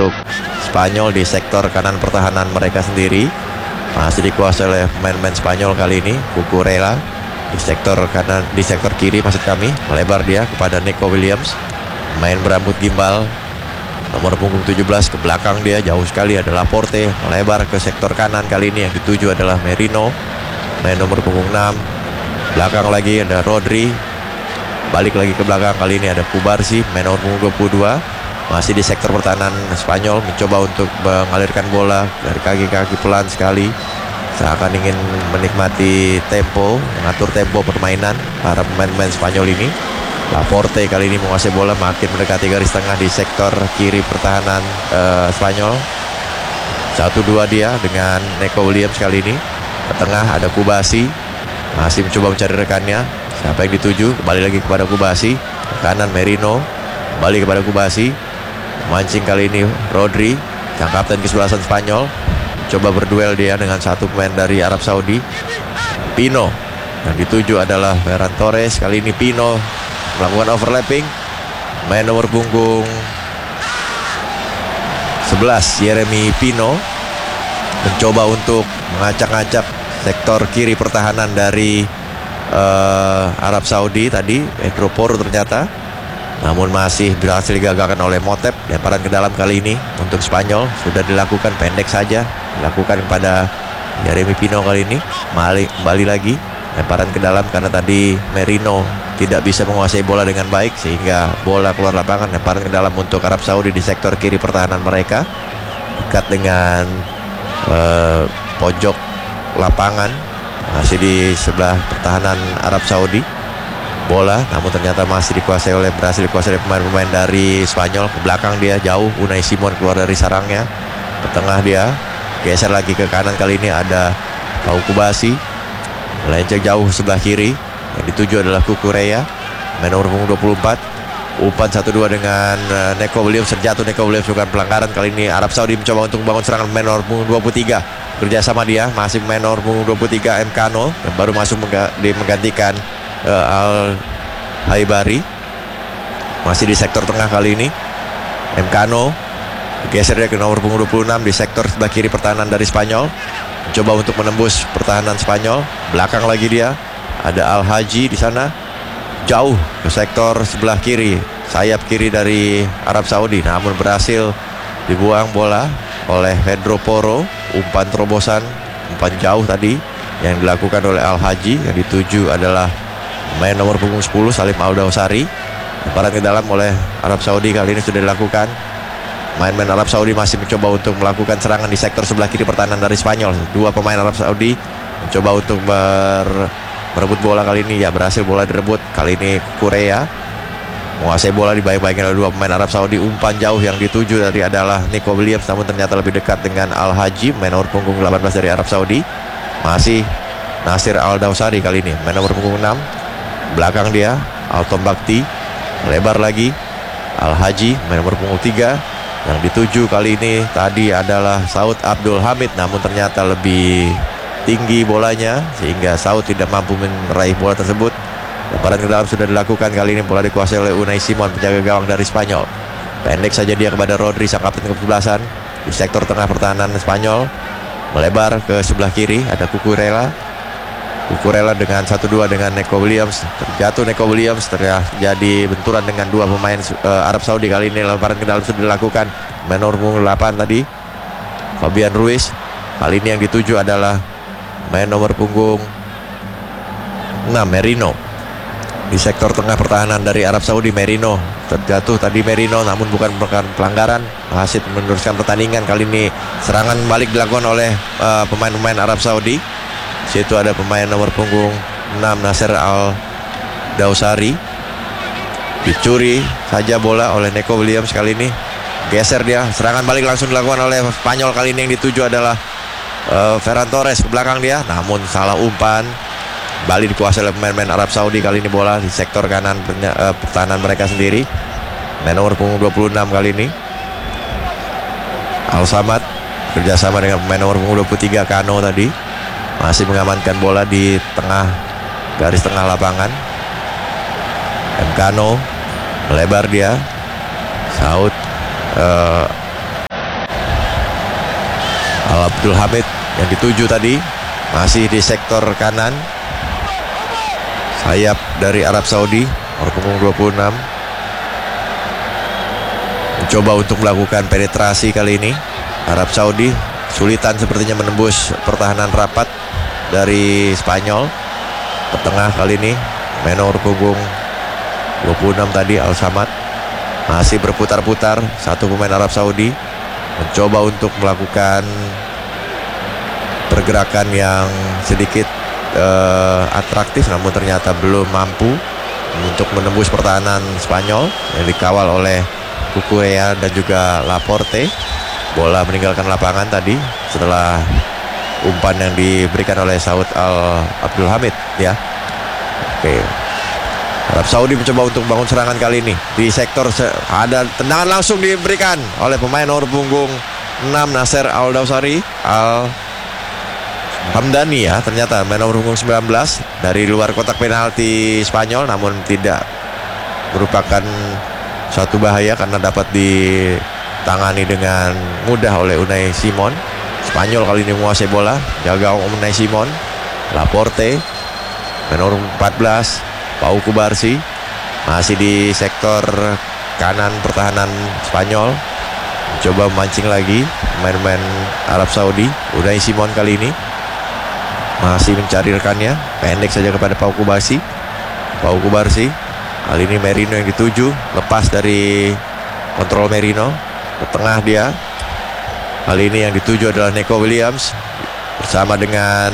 untuk Spanyol di sektor kanan pertahanan mereka sendiri. Masih dikuasai oleh pemain-pemain Spanyol kali ini. Cucurella di sektor kanan, di sektor kiri maksud kami. Melebar dia kepada Nico Williams, main berambut gimbal, nomor punggung 17. Ke belakang dia jauh sekali ada Laporte, melebar ke sektor kanan. Kali ini yang dituju adalah Merino, main nomor punggung 6. Belakang lagi ada Rodri, balik lagi ke belakang. Kali ini ada Kubarsi, main nomor punggung 22. Masih di sektor pertahanan Spanyol, mencoba untuk mengalirkan bola dari kaki-kaki pelan sekali, seakan ingin menikmati tempo, mengatur tempo permainan para pemain-pemain Spanyol ini. Laporte kali ini menguasai bola, makin mendekati garis tengah di sektor kiri pertahanan Spanyol. 1-2 dia dengan Nico Williams kali ini. Ke tengah ada Kubasi, masih mencoba mencari rekannya. Siapa yang dituju? Kembali lagi kepada Kubasi. Ke kanan Merino, kembali kepada Kubasi. Mancing kali ini Rodri, sang kapten kesebelasan Spanyol. Coba berduel dia dengan satu pemain dari Arab Saudi, Pino. Yang dituju adalah Ferran Torres. Kali ini Pino melakukan overlapping, main nomor punggung 11 Yeremy Pino mencoba untuk mengacak-acak sektor kiri pertahanan dari Arab Saudi tadi. Pedro Porro ternyata, namun masih berhasil digagalkan oleh Motep. Lemparan ke dalam kali ini untuk Spanyol sudah dilakukan, pendek saja dilakukan kepada Yeremy Pino. Kali ini kembali lagi lemparan ke dalam karena tadi Merino tidak bisa menguasai bola dengan baik sehingga bola keluar lapangan. Lemparan ke dalam untuk Arab Saudi di sektor kiri pertahanan mereka, dekat dengan pojok lapangan, masih di sebelah pertahanan Arab Saudi bola, namun ternyata masih berhasil dikuasai oleh pemain-pemain dari Spanyol. Ke belakang dia jauh, Unai Simon keluar dari sarangnya. Ke tengah dia, geser lagi ke kanan. Kali ini ada Pau Kubasi, melenceng jauh sebelah kiri. Yang dituju adalah Cucurella, main nomor punggung 24. Umpan 1-2 dengan Nico Williams. Terjatuh Nico Williams, bukan pelanggaran. Kali ini Arab Saudi mencoba untuk membangun serangan, main nomor punggung 23. Kerja sama dia, masih main nomor punggung 23 Mkano, yang baru masuk menggantikan Al Haibari. Masih di sektor tengah kali ini Mkano, geser dia ke nomor punggung 26 di sektor sebelah kiri pertahanan dari Spanyol, mencoba untuk menembus pertahanan Spanyol. Belakang lagi dia ada Al Haji di sana, jauh ke sektor sebelah kiri, sayap kiri dari Arab Saudi, namun berhasil dibuang bola oleh Pedro Porro. Umpan terobosan, umpan jauh tadi yang dilakukan oleh Al Haji. Yang dituju adalah main nomor punggung 10 Salim Al-Dawsari. Lemparan ke dalam oleh Arab Saudi kali ini sudah dilakukan. Main-main Arab Saudi masih mencoba untuk melakukan serangan di sektor sebelah kiri pertahanan dari Spanyol. Dua pemain Arab Saudi mencoba untuk merebut bola. Kali ini ya berhasil bola direbut. Kali ini Korea menguasai bola, dibaik-baikin oleh dua pemain Arab Saudi. Umpan jauh yang dituju dari adalah Nico Williams, namun ternyata lebih dekat dengan Al Haji, main nomor punggung 18 dari Arab Saudi. Masih Nasir Al-Dawsari kali ini, main nomor punggung 6. Belakang dia Alton Bakti, melebar lagi Al Haji, main nomor punggung 3. Yang dituju kali ini tadi adalah Saud Abdul Hamid, namun ternyata lebih tinggi bolanya sehingga Saud tidak mampu meraih bola tersebut. Lemparan ke dalam sudah dilakukan. Kali ini bola dikuasai oleh Unai Simon, penjaga gawang dari Spanyol. Pendek saja dia kepada Rodri, sang kapten kesebelasan di sektor tengah pertahanan Spanyol. Melebar ke sebelah kiri ada Cucurella dengan 1-2 dengan Nico Williams. Terjatuh Nico Williams, terjadi benturan dengan dua pemain Arab Saudi. Kali ini lemparan ke dalam sudah dilakukan, main nomor 8 tadi Fabian Ruiz. Kali ini yang dituju adalah main nomor punggung 6 Merino di sektor tengah pertahanan dari Arab Saudi. Merino terjatuh tadi namun bukan merupakan pelanggaran, hasil meneruskan pertandingan. Kali ini serangan balik dilakukan oleh pemain-pemain Arab Saudi. Situ ada pemain nomor punggung 6 Nasir Al-Dawsari. Dicuri saja bola oleh Nico Williams. Kali ini geser dia, serangan balik langsung dilakukan oleh Spanyol. Kali ini yang dituju adalah Ferran Torres, ke belakang dia, namun salah umpan. Bali dikuasai oleh pemain-pemain Arab Saudi. Kali ini bola di sektor kanan pertahanan mereka sendiri. Main nomor punggung 26 kali ini Al Samad kerjasama dengan pemain nomor punggung 23 Kano tadi, masih mengamankan bola di garis tengah lapangan. Mkano melebar dia, Saud Abdul Hamid yang dituju tadi, masih di sektor kanan. Sayap dari Arab Saudi, nomor punggung 26, mencoba untuk melakukan penetrasi kali ini. Arab Saudi sulitan sepertinya menembus pertahanan rapat dari Spanyol. Petengah kali ini nomor punggung 26 tadi, Al-Samad, masih berputar-putar. Satu pemain Arab Saudi mencoba untuk melakukan pergerakan yang sedikit atraktif, namun ternyata belum mampu untuk menembus pertahanan Spanyol yang dikawal oleh Cucurella dan juga Laporte. Bola meninggalkan lapangan tadi setelah umpan yang diberikan oleh Saud Abdul Hamid ya. Oke. Arab Saudi mencoba untuk bangun serangan kali ini. Di sektor ada tendangan langsung diberikan oleh pemain nomor punggung 6 Nasser Al-Dawsari Hamdani ya. Ternyata pemain nomor punggung 19 dari luar kotak penalti Spanyol, namun tidak merupakan suatu bahaya karena dapat ditangani dengan mudah oleh Unai Simon. Spanyol kali ini menguasai bola, jaga Unai Simon. Laporte, nomor 14 Pau Kubarsi, masih di sektor kanan pertahanan Spanyol, mencoba memancing lagi pemain-pemain Arab Saudi. Unai Simon kali ini masih mencari rekannya, pendek saja kepada Pau Kubarsi. Pau Kubarsi, kali ini Merino yang dituju, lepas dari kontrol Merino, ke tengah dia. Kali ini yang dituju adalah Neco Williams bersama dengan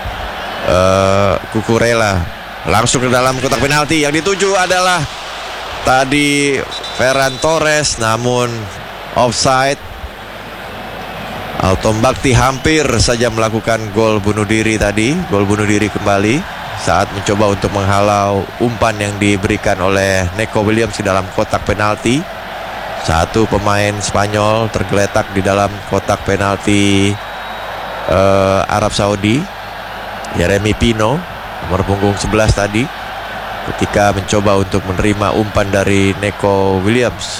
Cucurella. Langsung ke dalam kotak penalti. Yang dituju adalah tadi Ferran Torres, namun offside. Alton Bakti hampir saja melakukan gol bunuh diri tadi. Gol bunuh diri kembali saat mencoba untuk menghalau umpan yang diberikan oleh Neco Williams di dalam kotak penalti. Satu pemain Spanyol tergeletak di dalam kotak penalti Arab Saudi, Yeremy Pino, nomor punggung 11 tadi, ketika mencoba untuk menerima umpan dari Neco Williams.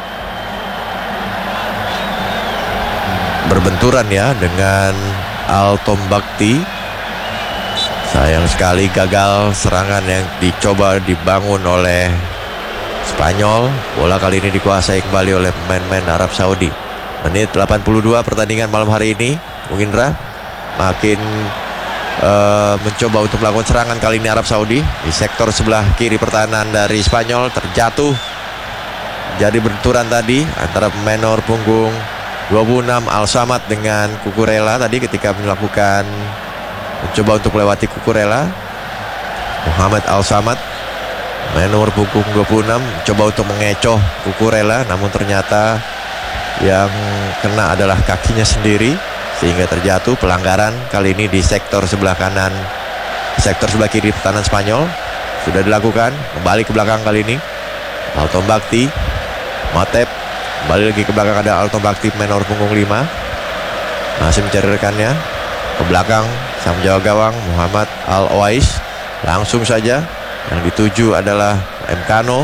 Berbenturan ya dengan Alton Bakti. Sayang sekali gagal serangan yang dicoba dibangun oleh Spanyol. Bola kali ini dikuasai kembali oleh pemain-pemain Arab Saudi. Menit 82 pertandingan malam hari ini, Bung Indra, makin mencoba untuk melakukan serangan kali ini Arab Saudi. Di sektor sebelah kiri pertahanan dari Spanyol terjatuh, jadi benturan tadi antara pemain nomor punggung 26 Al-Samad dengan Cucurella tadi ketika mencoba untuk melewati Cucurella. Muhammad Al-Samad, pemain nomor punggung 26, coba untuk mengecoh Cucurella, namun ternyata yang kena adalah kakinya sendiri sehingga terjatuh. Pelanggaran kali ini di sektor sebelah kanan, sektor sebelah kiri pertahanan Spanyol sudah dilakukan. Kembali ke belakang kali ini Alton Bakti, Matep, kembali lagi ke belakang, ada Alton Bakti pemain nomor punggung 5, masih mencari rekannya. Ke belakang sang penjaga gawang Muhammad Al-Owais, langsung saja yang dituju adalah Mkano,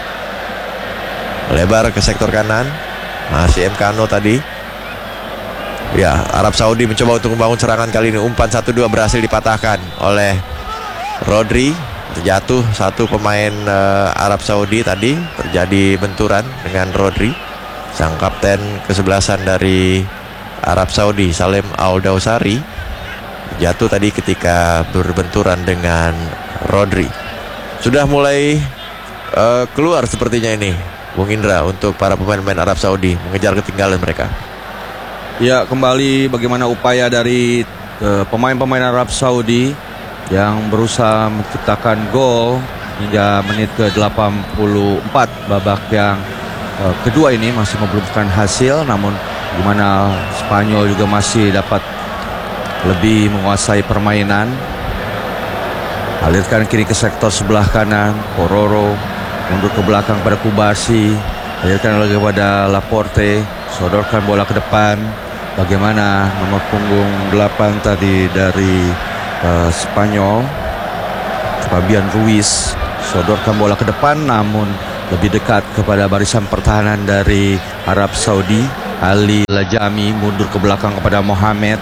lebar ke sektor kanan, masih Mkano tadi. Ya, Arab Saudi mencoba untuk membangun serangan kali ini. Umpan 1-2 berhasil dipatahkan oleh Rodri. Terjatuh satu pemain Arab Saudi tadi. Terjadi benturan dengan Rodri, sang kapten kesebelasan dari Arab Saudi, Salem Al-Dawsari. Jatuh tadi ketika berbenturan dengan Rodri. Sudah mulai keluar sepertinya ini, Bung Indra, untuk para pemain-pemain Arab Saudi mengejar ketinggalan mereka. Ya, kembali bagaimana upaya dari pemain-pemain Arab Saudi yang berusaha menciptakan gol hingga menit ke-84 babak yang kedua ini masih membelumkan hasil, namun di mana Spanyol juga masih dapat lebih menguasai permainan. Alirkan kiri ke sektor sebelah kanan, Pororo mundur ke belakang pada Kubarsi, alirkan lagi kepada Laporte, sodorkan bola ke depan. Bagaimana nomor punggung 8 tadi dari Spanyol, Fabian Ruiz, sodorkan bola ke depan namun lebih dekat kepada barisan pertahanan dari Arab Saudi. Ali Lajami mundur ke belakang kepada Mohamed.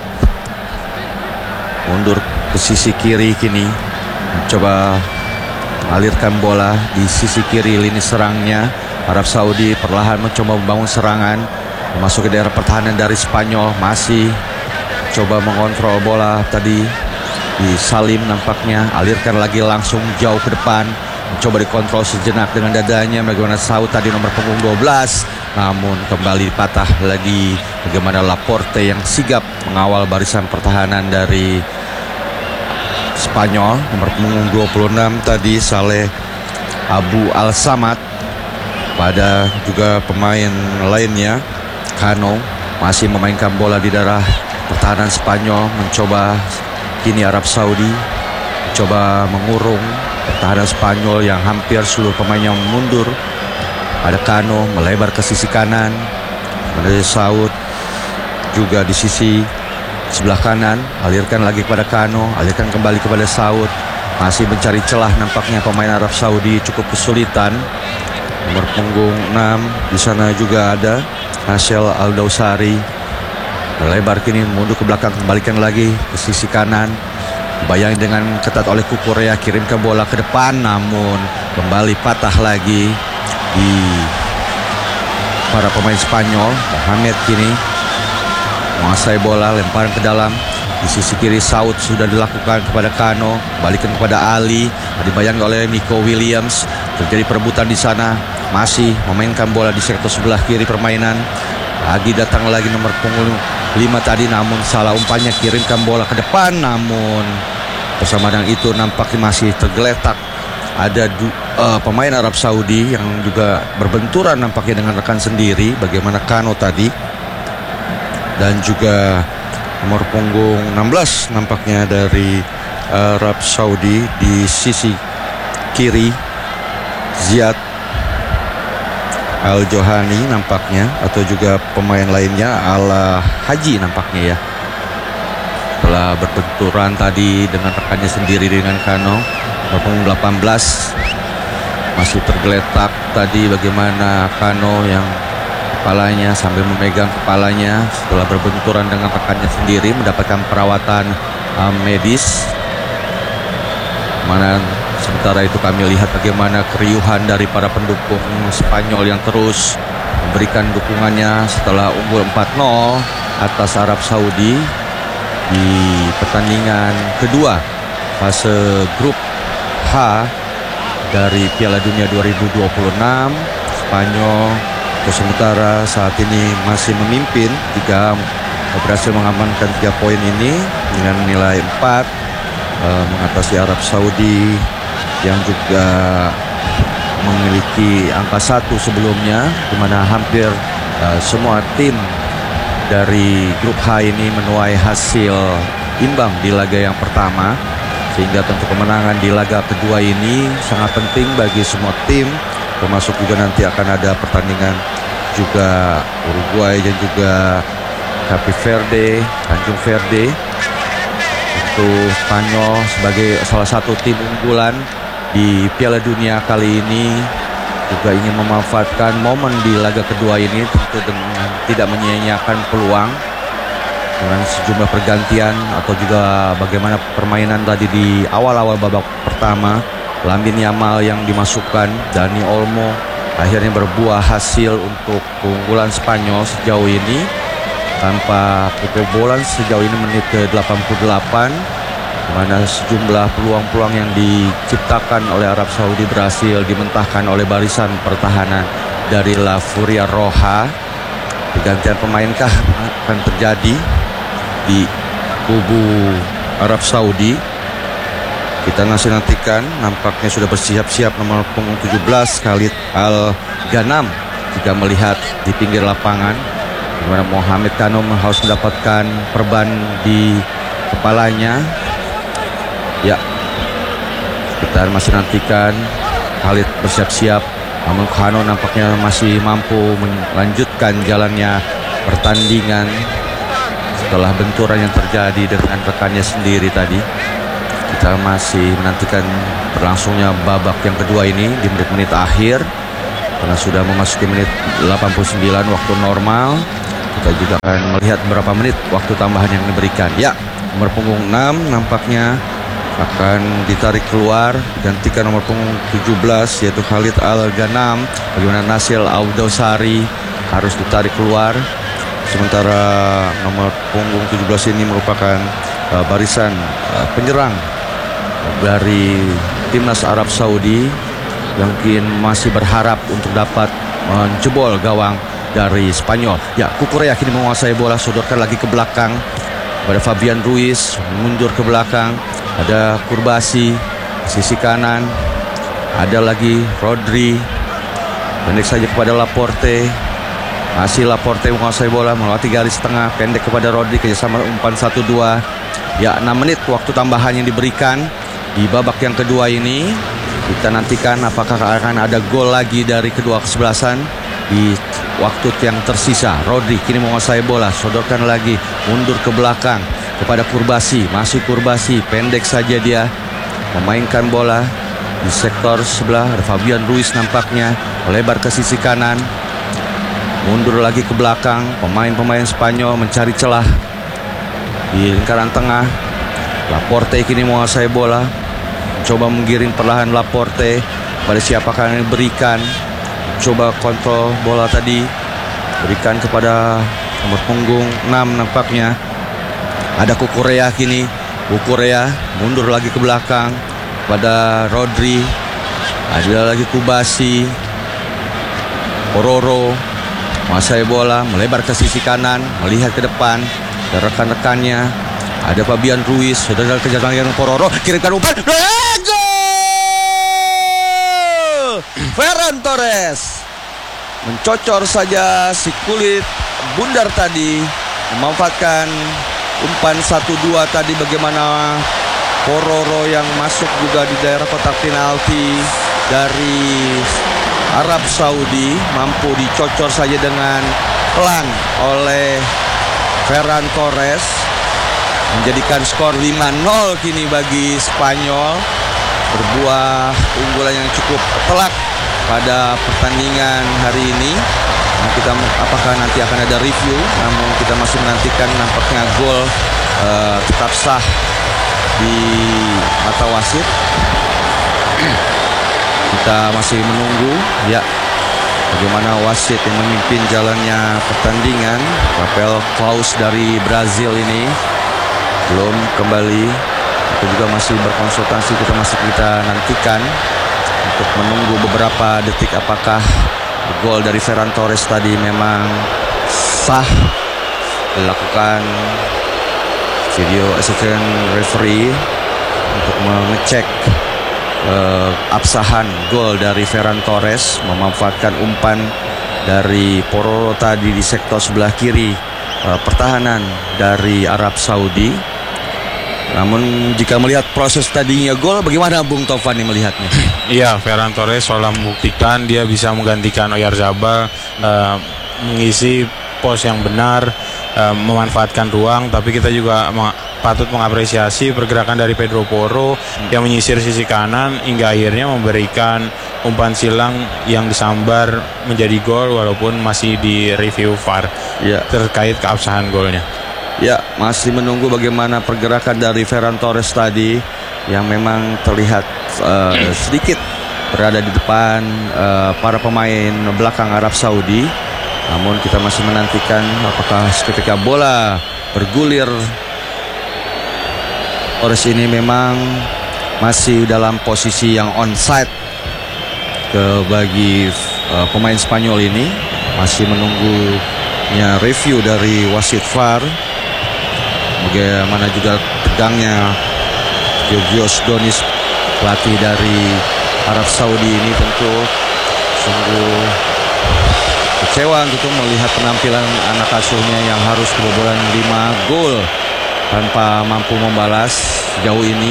Mundur ke sisi kiri kini. Coba mengalirkan bola di sisi kiri lini serangnya. Arab Saudi perlahan mencoba membangun serangan. Memasuki daerah pertahanan dari Spanyol. Masih coba mengontrol bola tadi di Salim nampaknya. Alirkan lagi langsung jauh ke depan. Mencoba dikontrol sejenak dengan dadanya. Bagaimana Saud tadi nomor punggung 12. Namun kembali patah lagi. Bagaimana Laporte yang sigap mengawal barisan pertahanan dari Spanyol. Nomor punggung 26 tadi Saleh Abu Al-Samad. Pada juga pemain lainnya Kano masih memainkan bola di daerah pertahanan Spanyol. Mencoba kini Arab Saudi coba mengurung pertahanan Spanyol yang hampir seluruh pemainnya mundur. Ada Kano melebar ke sisi kanan. Ada Saud juga di sisi sebelah kanan. Alirkan lagi kepada Kano. Alirkan kembali kepada Saud. Masih mencari celah nampaknya pemain Arab Saudi cukup kesulitan. Nomor punggung 6 di sana juga ada Nasel Al-Dawsari. Melebar kini mundur ke belakang. Kembalikan lagi ke sisi kanan. Bayangin dengan ketat oleh Kukurea. Kirimkan bola ke depan. Namun kembali patah lagi di para pemain Spanyol. Mohamed kini menguasai bola. Lemparan ke dalam. Di sisi kiri Saud sudah dilakukan kepada Kano. Balikan kepada Ali. Dibayangkan oleh Nico Williams. Terjadi perebutan di sana. Masih memainkan bola di sektor sebelah kiri permainan. Lagi datang lagi nomor punggung 5 tadi. Namun salah umpannya. Kirimkan bola ke depan. Namun bersama dengan itu nampaknya masih tergeletak. Ada pemain Arab Saudi yang juga berbenturan nampaknya dengan rekan sendiri. Bagaimana Kano tadi. Dan juga nomor punggung 16 nampaknya dari Arab Saudi di sisi kiri. Ziad Al-Johani nampaknya. Atau juga pemain lainnya Ala Haji nampaknya ya. Setelah berbenturan tadi dengan rekannya sendiri dengan Kano. Nomor 18 masih tergeletak tadi. Bagaimana Kano yang kepalanya sambil memegang kepalanya setelah berbenturan dengan rekannya sendiri mendapatkan perawatan medis. Mana sementara itu kami lihat bagaimana keriuhan dari para pendukung Spanyol yang terus memberikan dukungannya setelah unggul 4-0 atas Arab Saudi di pertandingan kedua fase grup H dari Piala Dunia 2026. Spanyol sementara saat ini masih memimpin jika berhasil mengamankan 3 poin ini dengan nilai 4 mengatasi Arab Saudi yang juga memiliki angka 1 sebelumnya, di mana hampir semua tim dari grup H ini menuai hasil imbang di laga yang pertama, sehingga tentu kemenangan di laga kedua ini sangat penting bagi semua tim, termasuk juga nanti akan ada pertandingan juga Uruguay dan juga Cape Verde, Tanjung Verde. Untuk Spanyol sebagai salah satu tim unggulan di Piala Dunia kali ini juga ingin memanfaatkan momen di laga kedua ini tentu dengan tidak menyia-nyiakan peluang dengan sejumlah pergantian atau juga bagaimana permainan tadi di awal-awal babak pertama. Lamine Yamal yang dimasukkan, Dani Olmo akhirnya berbuah hasil untuk keunggulan Spanyol sejauh ini tanpa kebobolan sejauh ini menit ke-88, di mana sejumlah peluang-peluang yang diciptakan oleh Arab Saudi berhasil dimentahkan oleh barisan pertahanan dari La Furia Roja. Pergantian pemainkah akan terjadi di kubu Arab Saudi? Kita masih nantikan. Nampaknya sudah bersiap-siap nomor punggung 17 Khalid Al-Ghanam jika melihat di pinggir lapangan, di mana Mohamed Kano harus mendapatkan perban di kepalanya. Ya, kita masih nantikan Khalid bersiap-siap. Namun Kano nampaknya masih mampu melanjutkan jalannya pertandingan setelah benturan yang terjadi dengan rekannya sendiri tadi. Kita masih menantikan berlangsungnya babak yang kedua ini di menit-menit akhir, karena sudah memasuki menit 89 waktu normal. Kita juga akan melihat berapa menit waktu tambahan yang diberikan. Ya, nomor punggung 6 nampaknya akan ditarik keluar, gantikan nomor punggung 17 yaitu Khalid Al-Ghanam. Bagaimana Nasil Audosari harus ditarik keluar. Sementara nomor punggung 17 ini merupakan barisan penyerang dari timnas Arab Saudi yang mungkin masih berharap untuk dapat menjebol gawang dari Spanyol. Ya, Cucurella kini menguasai bola, sodorkan lagi ke belakang pada Fabian Ruiz, mundur ke belakang. Ada Kurbasi sisi kanan, ada lagi Rodri, pendek saja kepada Laporte. Masih Laporte menguasai bola, melewati garis tengah, pendek kepada Rodri, kerjasama umpan 1-2. Ya, 6 menit waktu tambahan yang diberikan di babak yang kedua ini. Kita nantikan apakah akan ada gol lagi dari kedua kesebelasan di waktu yang tersisa. Rodri kini menguasai bola, sodorkan lagi, mundur ke belakang kepada Kurbasi. Masih Kurbasi, pendek saja dia memainkan bola di sektor sebelah. Ada Fabian Ruiz nampaknya melebar ke sisi kanan, mundur lagi ke belakang. Pemain-pemain Spanyol mencari celah di lingkaran tengah. Laporte kini menguasai bola, coba menggiring perlahan Laporte. Pada siapakah yang diberikan, coba kontrol bola tadi, berikan kepada nomor punggung 6 nampaknya. Ada Cucurella kini, Cucurella mundur lagi ke belakang pada Rodri. Ada lagi Kubasi, Pororo menguasai bola, melebar ke sisi kanan, melihat ke depan ke rekan-rekannya. Ada Fabian Ruiz, sudah dalam kejaran yang Pororo, kirimkan umpan, gol! Ferran Torres mencocor saja si kulit bundar tadi, memanfaatkan umpan 1-2 tadi. Bagaimana Pororo yang masuk juga di daerah kotak penalti dari Arab Saudi mampu dicocor saja dengan pelan oleh Ferran Torres, menjadikan skor 5-0 kini bagi Spanyol. Berbuah unggulan yang cukup telak pada pertandingan hari ini. Kita apakah nanti akan ada review, namun kita masih menantikan. Nampaknya gol tetap sah di mata wasit. Kita masih menunggu ya bagaimana wasit yang memimpin jalannya pertandingan. Rafael Claus dari Brazil ini belum kembali. Kita juga masih berkonsultasi, kita nantikan untuk menunggu beberapa detik apakah gol dari Ferran Torres tadi memang sah. Dilakukan video assistant referee untuk mengecek absahan gol dari Ferran Torres, memanfaatkan umpan dari Pororo tadi di sektor sebelah kiri pertahanan dari Arab Saudi. Namun jika melihat proses tadinya gol, bagaimana Bung Tovani melihatnya? Iya, Ferran Torres seolah membuktikan dia bisa menggantikan Oyarzabal, mengisi pos yang benar, memanfaatkan ruang. Tapi kita juga patut mengapresiasi pergerakan dari Pedro Porro yang menyisir sisi kanan hingga akhirnya memberikan umpan silang yang disambar menjadi gol walaupun masih di review VAR terkait keabsahan golnya. Ya, masih menunggu bagaimana pergerakan dari Ferran Torres tadi yang memang terlihat sedikit berada di depan para pemain belakang Arab Saudi. Namun kita masih menantikan apakah ketika bola bergulir, Torres ini memang masih dalam posisi yang onside bagi pemain Spanyol ini. Masih menunggunya review dari wasit VAR. Bagaimana juga tegangnya Georgios Donis, pelatih dari Arab Saudi ini tentu sungguh kecewa untuk melihat penampilan anak asuhnya yang harus kebobolan 5 gol tanpa mampu membalas sejauh ini.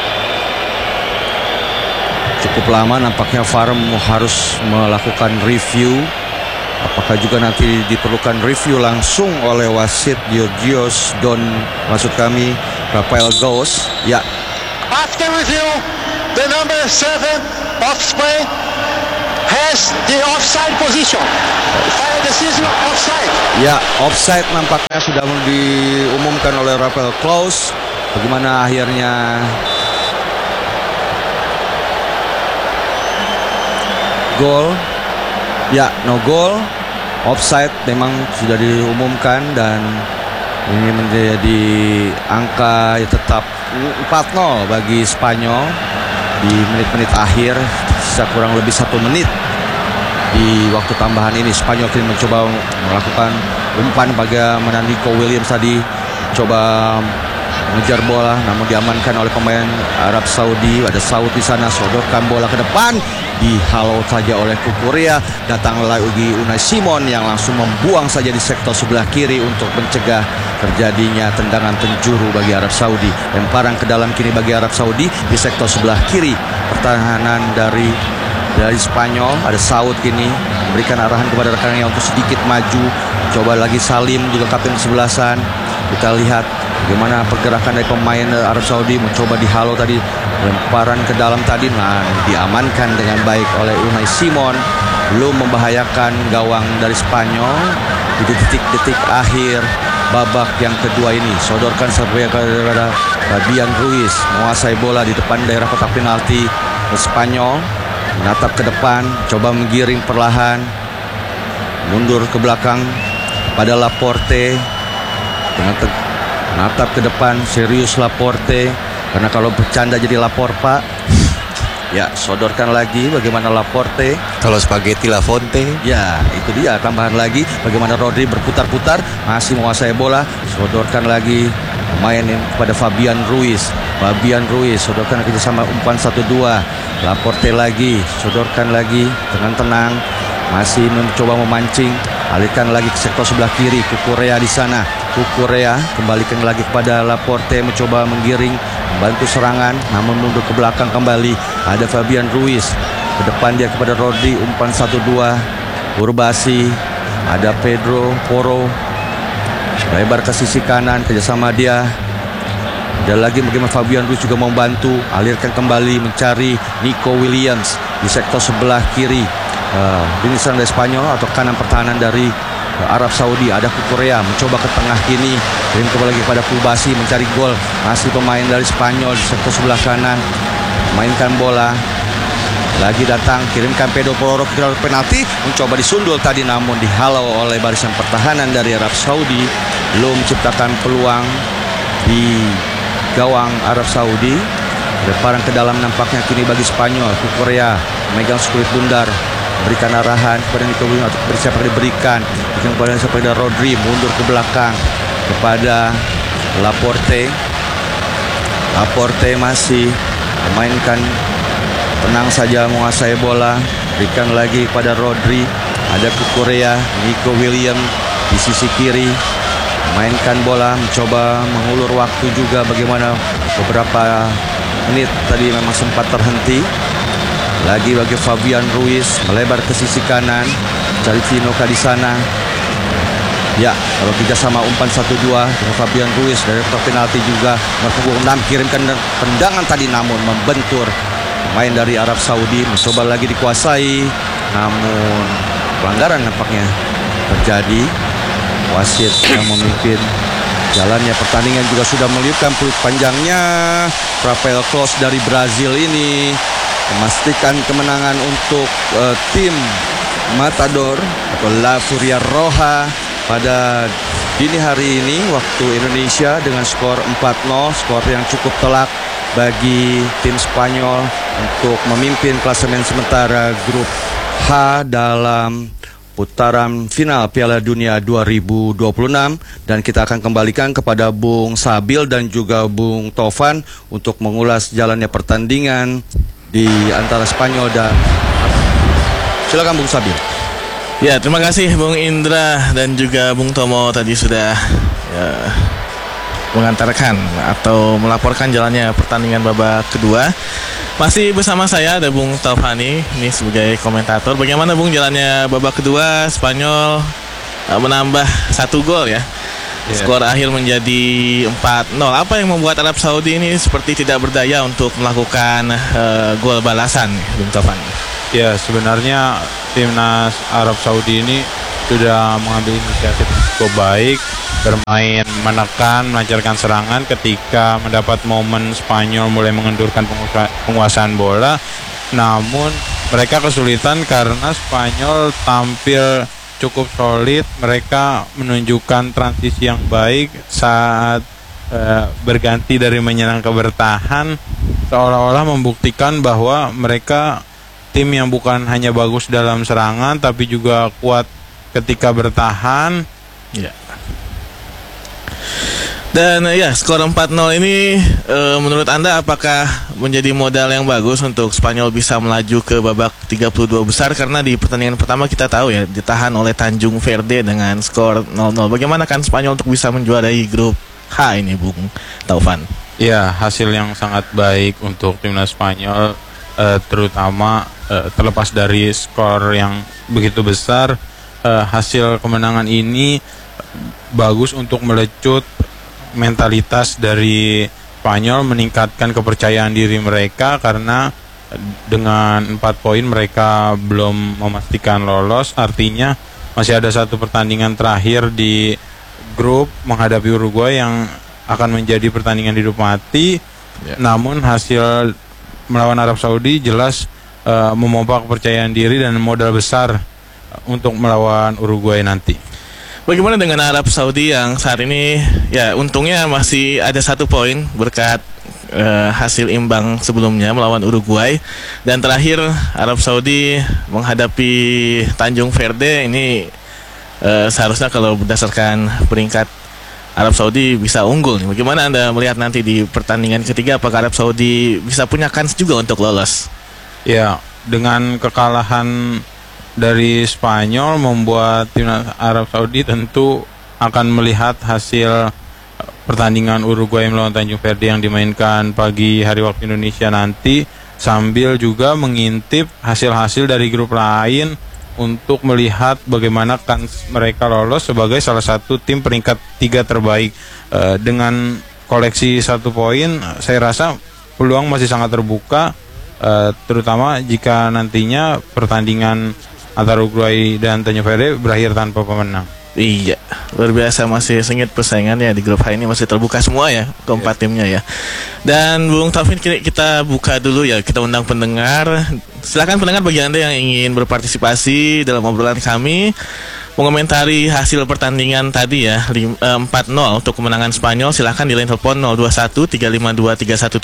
Cukup lama nampaknya VAR harus melakukan review. Apakah juga nanti diperlukan review langsung oleh wasit Georgios Rafael Gos. After review, the number 7 box play has the offside position. Final decision offside. Ya, offside nampaknya sudah diumumkan oleh Rafael Klaus. Bagaimana akhirnya gol? Ya, no goal. Offside memang sudah diumumkan dan ini menjadi angka tetap 4-0 bagi Spanyol di menit-menit akhir. Sisa kurang lebih 1 menit di waktu tambahan ini. Spanyol kini mencoba melakukan umpan bagaimana Nico Williams tadi coba mengejar bola namun diamankan oleh pemain Arab Saudi. Ada Saud di sana, sodorkan bola ke depan, dihalau saja oleh Kukurea. Datang lagi Unai Simon yang langsung membuang saja di sektor sebelah kiri untuk mencegah terjadinya tendangan penjuru bagi Arab Saudi. Lemparan ke dalam kini bagi Arab Saudi di sektor sebelah kiri. Pertahanan dari Spanyol, ada Saud kini memberikan arahan kepada rekannya untuk sedikit maju. Coba lagi Salim, juga kapten kesebelasan. Kita lihat bagaimana pergerakan dari pemain Arab Saudi, mencoba dihalau tadi, lemparan ke dalam tadi, nah diamankan dengan baik oleh Unai Simon. Belum membahayakan gawang dari Spanyol di detik-detik akhir babak yang kedua ini. Sodorkan sampai kepada Fabian Ruiz, menguasai bola di depan daerah kotak penalti. Spanyol menatap ke depan, coba menggiring perlahan, mundur ke belakang pada Laporte. Dengan menatap ke depan, serius Laporte, karena kalau bercanda jadi lapor pak. Ya, sodorkan lagi bagaimana Laporte. Kalau spaghetti La Fonte. Ya, itu dia tambahan lagi bagaimana Rodri berputar-putar, masih menguasai bola. Sodorkan lagi pemain kepada Fabian Ruiz. Fabian Ruiz sodorkan kerjasama umpan 1-2. Laporte lagi, sodorkan lagi dengan tenang, masih mencoba memancing. Alihkan lagi ke sektor sebelah kiri. Kukurea di sana. Kukurea kembalikan lagi kepada Laporte, mencoba menggiring, membantu serangan, namun mundur ke belakang kembali. Ada Fabian Ruiz. Ke depan dia kepada Rodri, umpan 1-2. Urbasi. Ada Pedro Porro. Lebar ke sisi kanan, kerjasama dia. Dan lagi bagaimana Fabian Ruiz juga membantu. Alirkan kembali, mencari Nico Williams di sektor sebelah kiri. Ini serang dari Spanyol atau kanan pertahanan dari Arab Saudi. Ada Kukurea mencoba ke tengah kini, kirim kembali kepada Kubasi mencari gol. Masih pemain dari Spanyol di sektor sebelah kanan, mainkan bola. Lagi datang, kirimkan Pedro Porro ke penalti, mencoba disundul tadi namun dihalau oleh barisan pertahanan dari Arab Saudi. Belum menciptakan peluang di gawang Arab Saudi. Lemparan ke dalam nampaknya kini bagi Spanyol. Kukurea memegang sekulit bundar, berikan arahan kepada Nico Williams untuk siapa diberikan. Kepada kepada Rodri, mundur ke belakang kepada Laporte. Laporte masih memainkan tenang saja, menguasai bola. Berikan lagi kepada Rodri. Ada Kukurea, Nico Williams di sisi kiri, mainkan bola, mencoba mengulur waktu juga. Bagaimana beberapa menit tadi memang sempat terhenti. Lagi bagi Fabian Ruiz, melebar ke sisi kanan, cari Tinoka di sana. Ya, kalau kerjasama umpan 1-2 dengan Fabian Ruiz dari kotak penalti juga. Nomor 6 kirimkan tendangan tadi namun membentur pemain dari Arab Saudi. Mencoba lagi dikuasai, namun pelanggaran nampaknya terjadi. Wasit yang memimpin jalannya pertandingan juga sudah meliupkan peluit panjangnya. Rafael Klaus dari Brazil ini memastikan kemenangan untuk tim Matador atau La Furia Roja pada dini hari ini waktu Indonesia dengan skor 4-0, skor yang cukup telak bagi tim Spanyol untuk memimpin klasemen sementara grup H dalam putaran final Piala Dunia 2026. Dan kita akan kembalikan kepada Bung Sabil dan juga Bung Tovan untuk mengulas jalannya pertandingan di antara Spanyol dan... Silakan Bung Sabil. Ya, terima kasih Bung Indra dan juga Bung Tomo tadi sudah mengantarkan atau melaporkan jalannya pertandingan babak kedua. Masih bersama saya ada Bung Taufani ini sebagai komentator. Bagaimana Bung jalannya babak kedua? Spanyol menambah 1 gol ya. Skor akhir menjadi 4-0. Apa yang membuat Arab Saudi ini seperti tidak berdaya untuk melakukan gol balasan, Bung Taufani? Ya, sebenarnya timnas Arab Saudi ini sudah mengambil inisiatif cukup baik, bermain menekan, melancarkan serangan ketika mendapat momen Spanyol mulai mengendurkan penguasaan bola. Namun mereka kesulitan karena Spanyol tampil cukup solid. Mereka menunjukkan transisi yang baik saat berganti dari menyerang ke bertahan, seolah-olah membuktikan bahwa mereka tim yang bukan hanya bagus dalam serangan tapi juga kuat ketika bertahan. Ya. Dan ya, skor 4-0 ini menurut Anda apakah menjadi modal yang bagus untuk Spanyol bisa melaju ke babak 32 besar? Karena di pertandingan pertama kita tahu ya, ditahan oleh Tanjung Verde dengan skor 0-0. Bagaimana kan Spanyol untuk bisa menjuarai grup H ini, Bung Taufan? Ya, hasil yang sangat baik untuk timnas Spanyol, terutama terlepas dari skor yang begitu besar. Hasil kemenangan ini bagus untuk melecut mentalitas dari Spanyol, meningkatkan kepercayaan diri mereka karena dengan 4 poin mereka belum memastikan lolos. Artinya masih ada 1 pertandingan terakhir di grup menghadapi Uruguay yang akan menjadi pertandingan hidup mati. Namun hasil melawan Arab Saudi jelas memompa kepercayaan diri dan modal besar untuk melawan Uruguay nanti. Bagaimana dengan Arab Saudi yang saat ini ya untungnya masih ada 1 poin berkat hasil imbang sebelumnya melawan Uruguay, dan terakhir Arab Saudi menghadapi Tanjung Verde ini seharusnya kalau berdasarkan peringkat Arab Saudi bisa unggul nih. Bagaimana Anda melihat nanti di pertandingan ketiga, apakah Arab Saudi bisa punya kans juga untuk lolos? Ya, dengan kekalahan dari Spanyol membuat timnas Arab Saudi tentu akan melihat hasil pertandingan Uruguay melawan Tanjung Verde yang dimainkan pagi hari waktu Indonesia nanti, sambil juga mengintip hasil-hasil dari grup lain untuk melihat bagaimana kans mereka lolos sebagai salah satu tim peringkat 3 terbaik. Dengan koleksi 1 poin, saya rasa peluang masih sangat terbuka, terutama jika nantinya pertandingan antara Uruguay dan Tanjung Verde berakhir tanpa pemenang. Iya, luar biasa, masih sengit persaingannya di grup H ini, masih terbuka semua ya, keempat timnya ya. Dan Bung Taufin, kita buka dulu ya, kita undang pendengar. Silakan pendengar, bagi Anda yang ingin berpartisipasi dalam obrolan kami, mengomentari hasil pertandingan tadi ya, 4-0 untuk kemenangan Spanyol, silakan di line telepon 021 352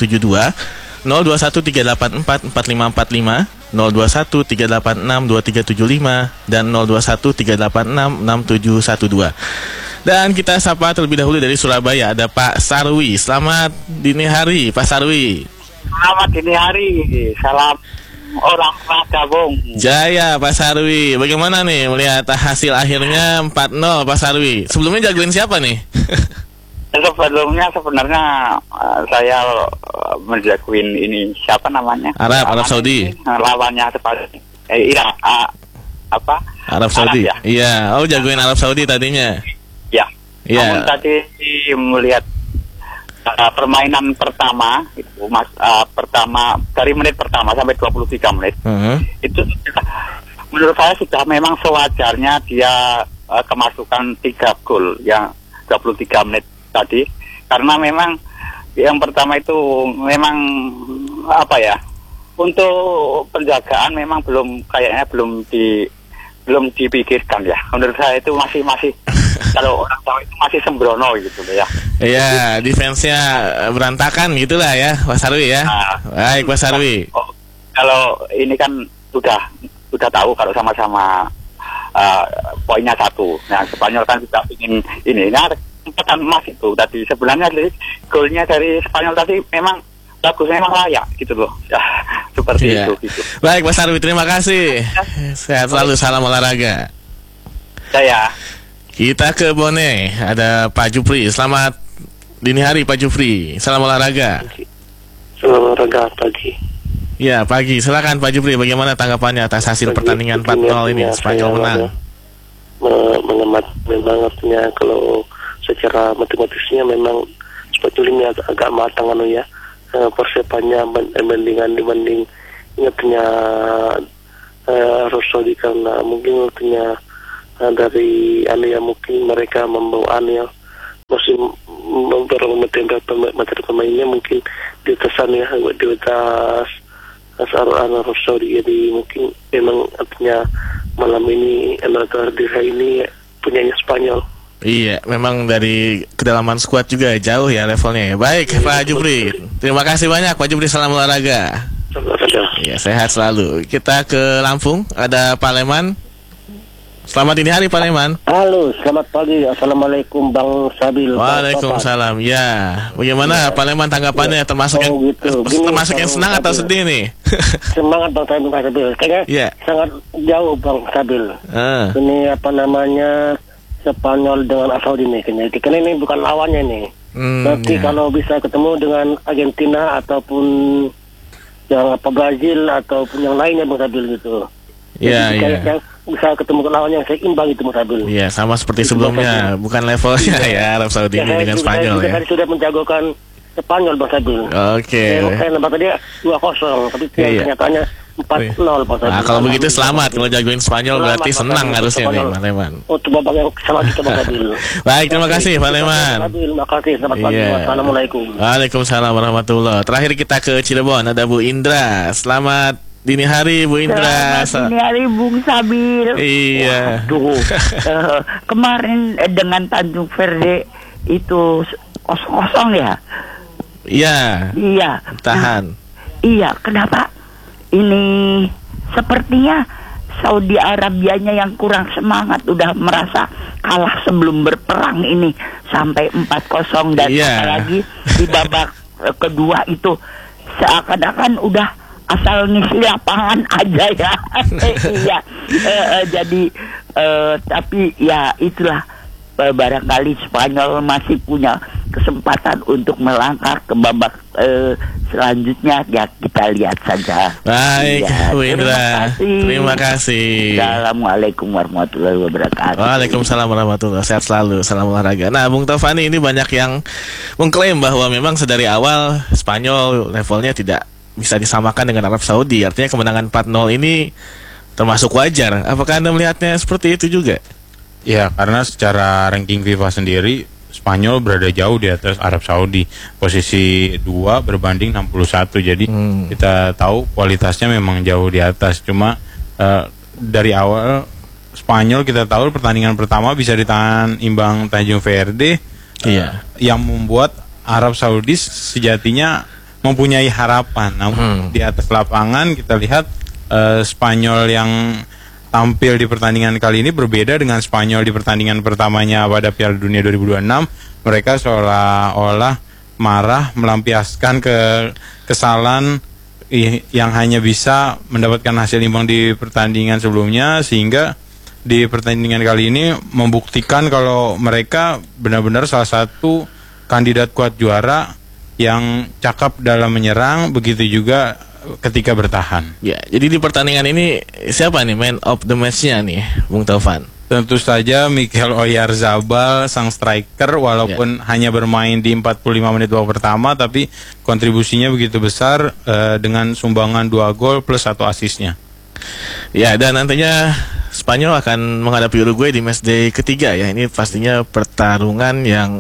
3172, 021 384 4545, 021 386 2375, dan 021 386 6712. Dan kita sapa terlebih dahulu dari Surabaya, ada Pak Sarwi. Selamat dini hari, Pak Sarwi. Selamat dini hari, salam orang Raga, Bung. Jaya, Pak Sarwi. Bagaimana nih melihat hasil akhirnya 4-0, Pak Sarwi? Sebelumnya jagoin siapa nih? Sebelumnya sebenarnya saya menjagoin ini, siapa namanya? Arab Saudi. Lawannya seperti Irak, Arab Saudi. ya? Iya, jagoin Arab Saudi tadinya. Ya. Iya. Namun tadi melihat permainan pertama itu pertama dari menit pertama sampai 23 menit. Itu menurut saya sudah memang sewajarnya dia kemasukan 3 gol yang 23 menit tadi, karena memang yang pertama itu memang untuk penjagaan memang kayaknya belum dipikirkan ya. Menurut saya itu masih kalau orang tahu itu masih sembrono gitu ya. Iya, defense-nya berantakan gitulah ya, Pak Sarwi ya. Baik, Pak Sarwi. Kalau ini kan sudah tahu kalau sama-sama poinnya 1. Nah, Spanyol kan juga ingin ini. Nah, kesempatan emas itu tadi sebenarnya golnya dari Spanyol tadi memang bagus, memang layak gitu loh. Seperti itu gitu. Baik, Pak Sarwi, terima kasih. Sehat selalu, salam olahraga. Saya. Kita ke Bone, ada Pak Jupri. Selamat dini hari, Pak Jupri. Salam olahraga. Salam olahraga pagi. Ya, pagi. Silakan Pak Jupri, bagaimana tanggapannya atas hasil pertandingan 4-0 ini? Spanyol menang. Mengemat memang artinya kalau secara matematisnya memang Spanyol ini agak matang persiapannya dibanding ingatnya Arab Saudi, karena mungkin waktunya dari ya mungkin mereka membawa masih beberapa materi pemainnya mungkin di atas di atas Arab Saudi. Jadi mungkin memang artinya malam ini Emirates ini punyanya Spanyol. Iya, memang dari kedalaman skuad juga jauh ya levelnya ya. Baik, Pak Jupri. Terima kasih banyak Pak Jupri, salam olahraga. Iya, sehat selalu. Kita ke Lampung, ada Pak Leman. Selamat dini hari Pak Leman. Halo, selamat pagi. Assalamualaikum Bang Sabil. Waalaikumsalam. Ya, bagaimana Pak Leman tanggapannya? Termasuk termasuk yang senang atau sedih nih? Semangat Bang Sabil. Kayaknya sangat jauh Bang Sabil. Ini apa namanya, Spanyol dengan Arab Saudi nih kayaknya. Karena ini bukan lawannya nih. Nanti kalau bisa ketemu dengan Argentina ataupun yang Brazil ataupun yang lainnya Bang Sabil gitu. Iya, iya. Bisa ketemu lawan yang seimbang itu Bang Sabil. Iya, sama seperti sebelumnya, bukan levelnya ya Arab Saudi ini dengan Spanyol ya. Saya sudah menjagokan Spanyol Bang Sabil. Oke. Saya nembak tadi 2-0, tapi kenyataannya 4-0 Bang Sabil. Nah, kalau begitu selamat, kalau jagoin Spanyol berarti senang harusnya nih Pak Leman. Untuk babak yang sama kita Bang Sabil. Baik, terima kasih Pak Leman. Terima kasih, selamat pagi. Assalamualaikum. Waalaikumsalam warahmatullahi. Terakhir kita ke Cirebon, ada Bu Indra. Selamat dini hari Bu Indra. Selamat dini hari Bung Sabil. Iya. Waduh, kemarin dengan Tanjung Verde itu 0-0 ya. Iya. Iya. Tahan. Iya, kenapa? Ini sepertinya Saudi Arabianya yang kurang semangat, udah merasa kalah sebelum berperang ini sampai 4-0 dan apalagi di babak kedua itu seakan-akan udah asal ngisi lapangan aja ya. Iya. Jadi tapi ya itulah, barangkali Spanyol masih punya kesempatan untuk melangkah ke babak selanjutnya, ya kita lihat saja. Baik, ya, Bu Indra. Terima kasih. Assalamualaikum warahmatullahi wabarakatuh. Waalaikumsalam warahmatullahi wabarakatuh. Sehat selalu, salam olahraga. Nah, Bung Taufani, ini banyak yang mengklaim bahwa memang sedari awal Spanyol levelnya tidak bisa disamakan dengan Arab Saudi. Artinya kemenangan 4-0 ini termasuk wajar. Apakah Anda melihatnya seperti itu juga? Ya, karena secara ranking FIFA sendiri Spanyol berada jauh di atas Arab Saudi, posisi 2 berbanding 61. Jadi kita tahu kualitasnya memang jauh di atas. Cuma dari awal Spanyol kita tahu pertandingan pertama bisa ditahan imbang Tanjung Verde, yang membuat Arab Saudi sejatinya mempunyai harapan. Namun di atas lapangan kita lihat Spanyol yang tampil di pertandingan kali ini berbeda dengan Spanyol di pertandingan pertamanya pada Piala Dunia 2026. Mereka seolah-olah marah, melampiaskan kesalahan yang hanya bisa mendapatkan hasil imbang di pertandingan sebelumnya, sehingga di pertandingan kali ini membuktikan kalau mereka benar-benar salah satu kandidat kuat juara yang cakap dalam menyerang, begitu juga ketika bertahan. Ya, jadi di pertandingan ini siapa nih man of the match-nya nih, Bung Taufan? Tentu saja Mikel Oyarzabal, sang striker, walaupun hanya bermain di 45 menit babak pertama, tapi kontribusinya begitu besar dengan sumbangan 2 gol plus 1 asisnya. Ya, dan nantinya Spanyol akan menghadapi Uruguay di matchday ketiga ya. Ini pastinya pertarungan yang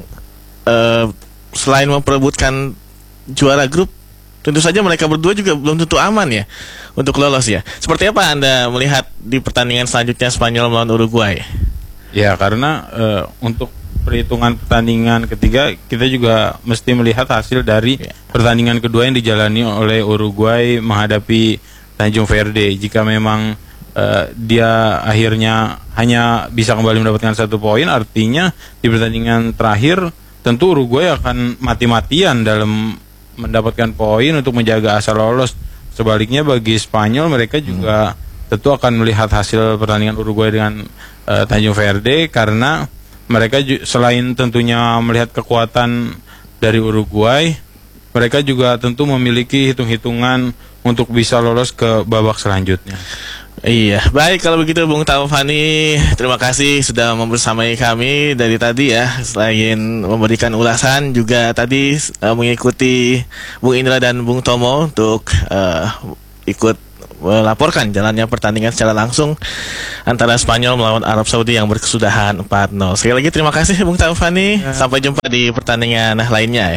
selain memperebutkan juara grup, tentu saja mereka berdua juga belum tentu aman ya untuk lolos ya. Seperti apa Anda melihat di pertandingan selanjutnya Spanyol melawan Uruguay? Ya, karena untuk perhitungan pertandingan ketiga kita juga mesti melihat hasil dari pertandingan kedua yang dijalani oleh Uruguay menghadapi Tanjung Verde. Jika memang dia akhirnya hanya bisa kembali mendapatkan 1 poin, artinya di pertandingan terakhir tentu Uruguay akan mati-matian dalam mendapatkan poin untuk menjaga asa lolos. Sebaliknya bagi Spanyol, mereka juga tentu akan melihat hasil pertandingan Uruguay dengan Tanjung Verde, karena mereka selain tentunya melihat kekuatan dari Uruguay, mereka juga tentu memiliki hitung-hitungan untuk bisa lolos ke babak selanjutnya. Iya, baik kalau begitu Bung Taufani, terima kasih sudah membersamai kami dari tadi ya. Selain memberikan ulasan, juga tadi mengikuti Bung Indra dan Bung Tomo untuk ikut melaporkan jalannya pertandingan secara langsung antara Spanyol melawan Arab Saudi yang berkesudahan 4-0. Sekali lagi terima kasih Bung Taufani. Sampai jumpa di pertandingan lainnya ya.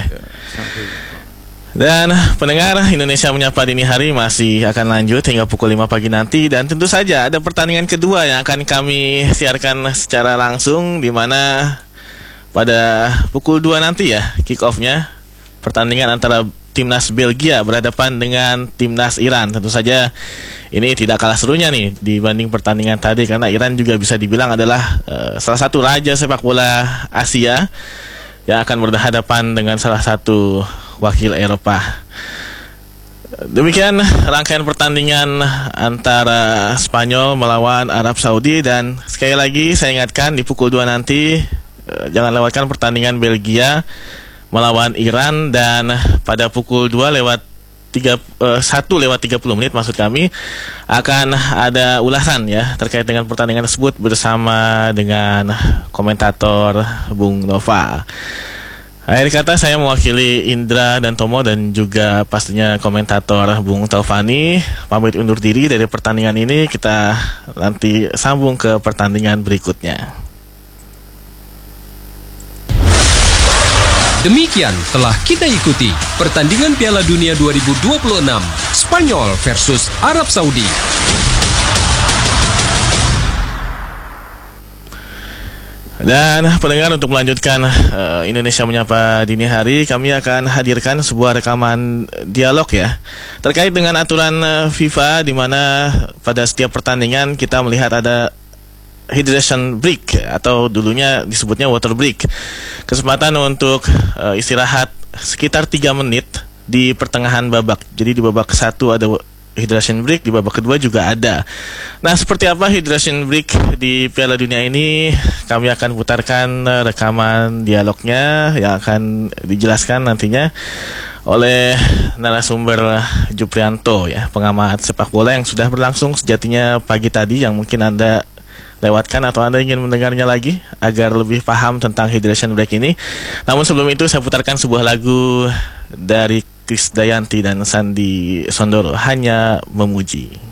Dan pendengar, Indonesia Menyapa Dini Hari masih akan lanjut hingga pukul 5 pagi nanti. Dan tentu saja ada pertandingan kedua yang akan kami siarkan secara langsung, di mana pada pukul 2 nanti ya kick off-nya, pertandingan antara Timnas Belgia berhadapan dengan Timnas Iran. Tentu saja ini tidak kalah serunya nih dibanding pertandingan tadi, karena Iran juga bisa dibilang adalah salah satu raja sepak bola Asia yang akan berhadapan dengan salah satu wakil Eropa. Demikian rangkaian pertandingan antara Spanyol melawan Arab Saudi. Dan sekali lagi saya ingatkan, di pukul 2 nanti jangan lewatkan pertandingan Belgia melawan Iran. Dan pada pukul 1 lewat 30 menit maksud kami, akan ada ulasan ya terkait dengan pertandingan tersebut bersama dengan komentator Bung Nova. Akhir kata saya mewakili Indra dan Tomo dan juga pastinya komentator Bung Taufani pamit undur diri dari pertandingan ini. Kita nanti sambung ke pertandingan berikutnya. Demikian telah kita ikuti pertandingan Piala Dunia 2026 Spanyol versus Arab Saudi. Dan pendengar, untuk melanjutkan Indonesia Menyapa Dini Hari, kami akan hadirkan sebuah rekaman dialog ya terkait dengan aturan FIFA, di mana pada setiap pertandingan kita melihat ada hydration break atau dulunya disebutnya water break, kesempatan untuk istirahat sekitar 3 menit di pertengahan babak. Jadi di babak 1 ada hydration break, di babak kedua juga ada. Nah, seperti apa hydration break di Piala Dunia ini? Kami akan putarkan rekaman dialognya yang akan dijelaskan nantinya oleh narasumber Juprianto ya, pengamat sepak bola yang sudah berlangsung sejatinya pagi tadi, yang mungkin Anda lewatkan atau Anda ingin mendengarnya lagi agar lebih paham tentang hydration break ini. Namun sebelum itu saya putarkan sebuah lagu dari Krisdayanti dan Sandi Sondoro, Hanya Memuji.